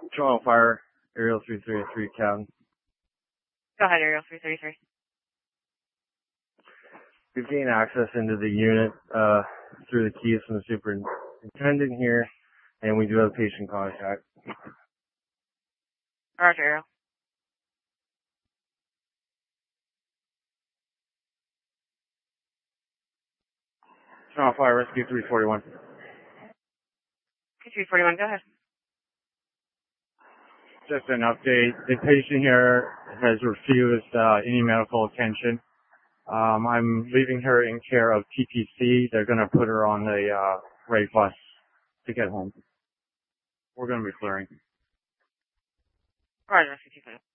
Toronto Fire, Aerial 333, Captain. Go ahead, Aerial 333. We've gained access into the unit through the keys from the superintendent here, and we do have patient contact. Roger, Aerial. Toronto Fire, Rescue 341. 341, go ahead. Just an update. The patient here has refused any medical attention. I'm leaving her in care of TPC. They're going to put her on the right bus to get home. We're going to be clearing. Roger, 55.